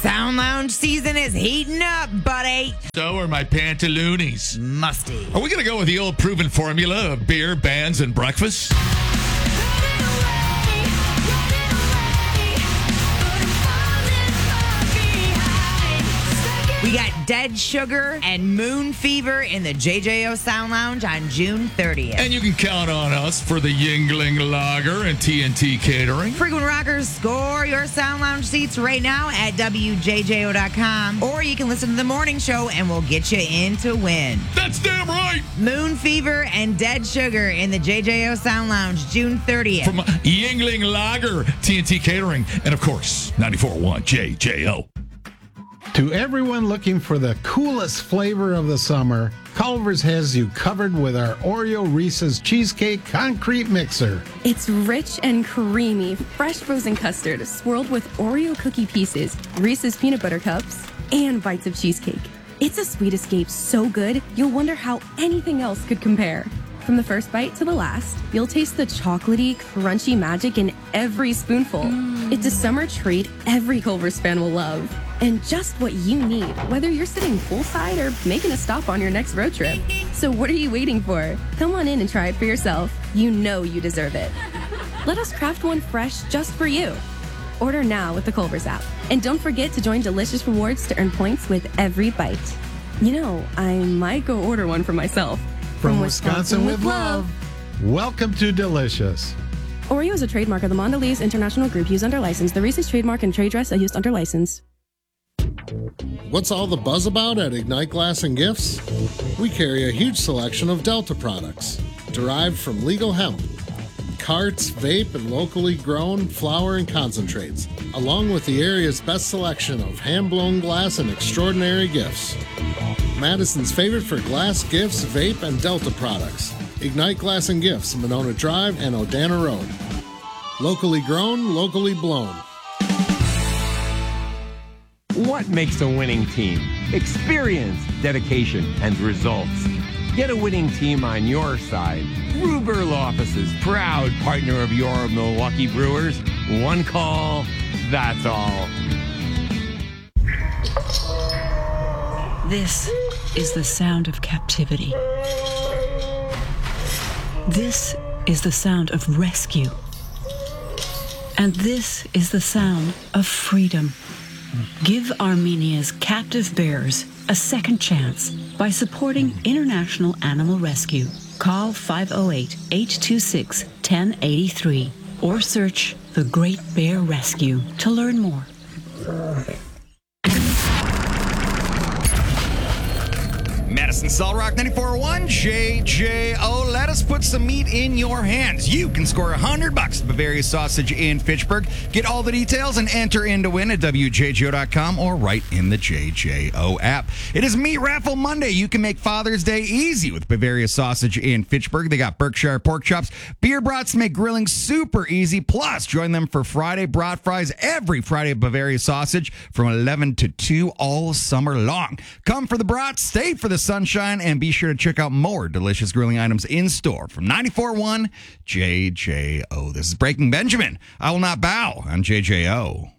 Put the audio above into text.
Sound Lounge season is heating up, buddy. So are my pantaloonies. Musty. Are we going to go with the old proven formula of beer, bands, and breakfast? We got Dead Sugar and Moon Fever in the JJO Sound Lounge on June 30th. And you can count on us for the Yingling Lager and TNT Catering. Frequent Rockers, score your Sound Lounge seats right now at WJJO.com. Or you can listen to the morning show and we'll get you in to win. That's damn right. Moon Fever and Dead Sugar in the JJO Sound Lounge, June 30th. From Yingling Lager, TNT Catering, and of course, 94.1 JJO. To everyone looking for the coolest flavor of the summer, Culver's has you covered with our Oreo Reese's Cheesecake Concrete Mixer. It's rich and creamy, fresh frozen custard swirled with Oreo cookie pieces, Reese's peanut butter cups, and bites of cheesecake. It's a sweet escape so good, you'll wonder how anything else could compare. From the first bite to the last, you'll taste the chocolatey, crunchy magic in every spoonful. It's a summer treat every Culver's fan will love. And just what you need, whether you're sitting poolside or making a stop on your next road trip. So what are you waiting for? Come on in and try it for yourself. You know you deserve it. Let us craft one fresh just for you. Order now with the Culver's app. And don't forget to join Delicious Rewards to earn points with every bite. You know, I might go order one for myself. From Wisconsin with love. Welcome to Delicious. Oreo is a trademark of the Mondelez International Group used under license. The Reese's trademark and trade dress are used under license. What's all the buzz about at Ignite Glass and Gifts? We carry a huge selection of Delta products, derived from legal hemp, carts, vape, and locally grown flower and concentrates, along with the area's best selection of hand-blown glass and extraordinary gifts. Madison's favorite for glass, gifts, vape, and Delta products. Ignite Glass and Gifts, Monona Drive and Odana Road. Locally grown, locally blown. What makes a winning team? Experience, dedication, and results. Get a winning team on your side. Ruber Law Offices, proud partner of your Milwaukee Brewers. One call, that's all. This is the sound of captivity. This is the sound of rescue. And this is the sound of freedom. Give Armenia's captive bears a second chance by supporting International Animal Rescue. Call 508-826-1083 or search The Great Bear Rescue to learn more. Madison Solid Rock 94.1 JJO. Let us put some meat in your hands. You can score $100 at Bavaria Sausage in Fitchburg. Get all the details and enter in to win at WJJO.com or right in the JJO app. It is Meat Raffle Monday. You can make Father's Day easy with Bavaria Sausage in Fitchburg. They got Berkshire pork chops, beer brats to make grilling super easy. Plus, join them for Friday brat fries every Friday at Bavaria Sausage from 11 to 2 all summer long. Come for the brats, stay for the sunshine, and be sure to check out more delicious grilling items in store from 94.1 JJO. This is Breaking Benjamin. I Will Not Bow on JJO.